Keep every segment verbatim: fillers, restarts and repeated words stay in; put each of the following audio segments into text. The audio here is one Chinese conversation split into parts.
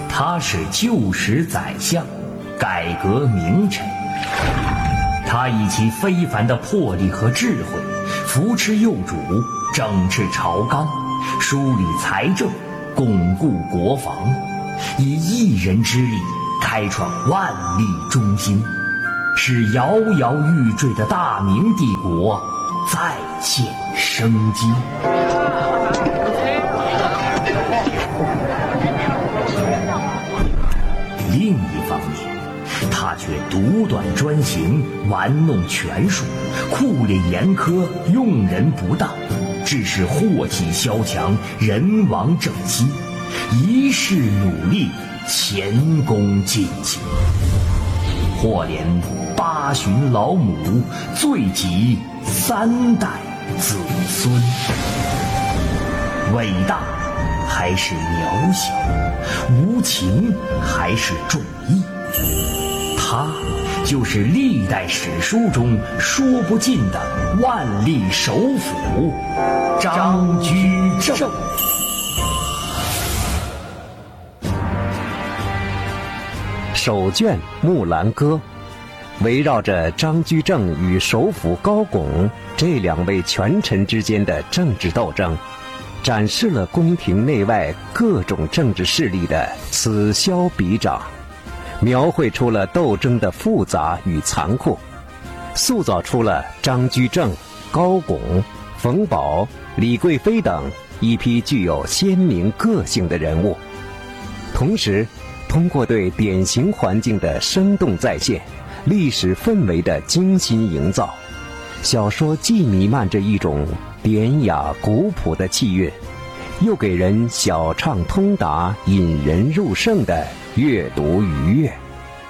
他是旧时宰相，改革名臣。他以其非凡的魄力和智慧，扶持幼主，整治朝纲，梳理财政，巩固国防，以一人之力开创万历中兴，使摇摇欲坠的大明帝国再现生机。另一方面，他却独断专行，玩弄权术，酷吏严苛，用人不当，致使祸起萧墙，人亡政息，一世努力，前功尽弃，或连八旬老母，罪及三代子孙。伟大还是渺小，无情还是重义，他就是历代史书中说不尽的万历首辅张居正。 首卷《木兰歌》围绕着张居正与首辅高拱这两位权臣之间的政治斗争，展示了宫廷内外各种政治势力的此消彼长，描绘出了斗争的复杂与残酷，塑造出了张居正、高拱、冯保、李贵妃等一批具有鲜明个性的人物。同时通过对典型环境的生动再现，历史氛围的精心营造，小说既弥漫着一种典雅古朴的气韵，又给人小畅通达、引人入胜的阅读愉悦。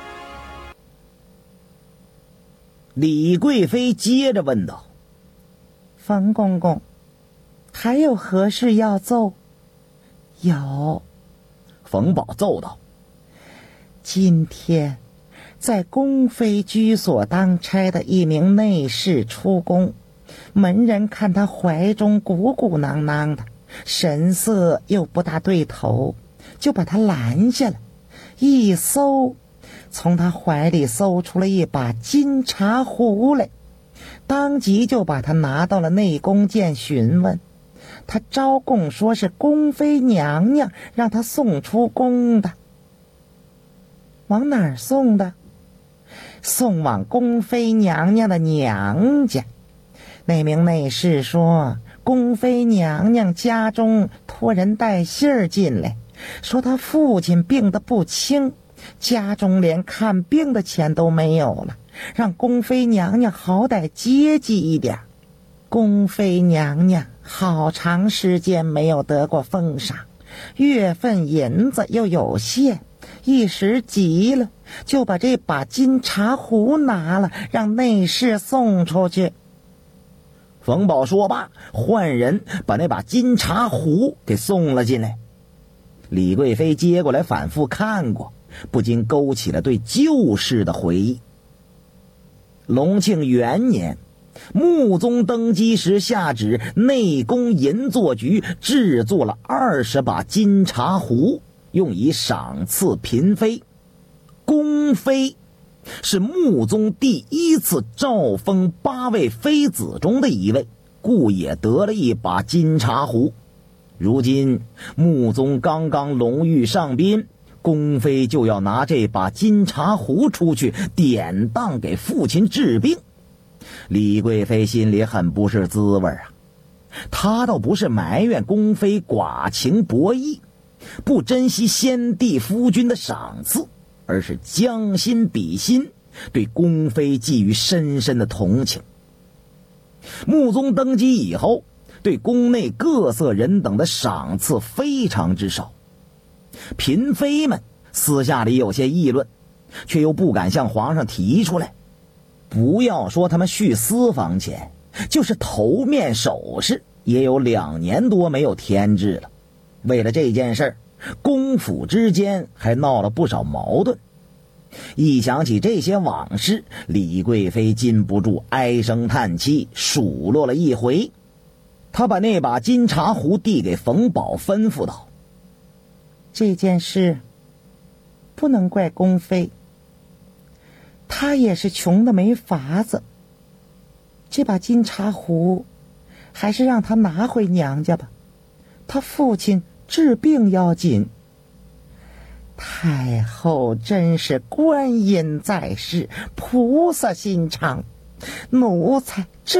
李贵妃接着问道： 冯公公，还有何事要奏？有。 冯保奏道： 今天在宫妃居所当差的一名内侍出宫，门人看他怀中鼓鼓囊囊的，神色又不大对头，就把他拦下了，一搜，从他怀里搜出了一把金茶壶来，当即就把他拿到了内宫见询问。他招供说是宫妃娘娘让他送出宫的。往哪儿送的？送往宫妃娘娘的娘家。那名内侍说，宫妃娘娘家中托人带信儿进来，说她父亲病得不轻，家中连看病的钱都没有了，让宫妃娘娘好歹接济一点。宫妃娘娘好长时间没有得过封赏，月份银子又有限，一时急了，就把这把金茶壶拿了，让内侍送出去。 冯保说罢，换人把那把金茶壶给送了进来。李贵妃接过来反复看过，不禁勾起了对旧事的回忆。隆庆元年，穆宗登基时下旨内宫银作局制作了二十把金茶壶，用以赏赐嫔妃。宫妃是穆宗第一次诏封八位妃子中的一位，故也得了一把金茶壶。如今穆宗刚刚龙御上宾，宫妃就要拿这把金茶壶出去典当给父亲治病。李贵妃心里很不是滋味啊，她倒不是埋怨宫妃寡情薄义，不珍惜先帝夫君的赏赐，而是将心比心，对宫妃寄予深深的同情。穆宗登基以后，对宫内各色人等的赏赐非常之少，嫔妃们私下里有些议论，却又不敢向皇上提出来。不要说他们续私房钱，就是头面首饰也有两年多没有添置了。为了这件事，宫府之间还闹了不少矛盾。一想起这些往事，李贵妃禁不住唉声叹气，数落了一回。她把那把金茶壶递给冯保，吩咐道： 这件事不能怪宫妃，她也是穷的没法子。这把金茶壶，还是让她拿回娘家吧。她父亲治病要紧。太后真是观音在世，菩萨心肠，奴才知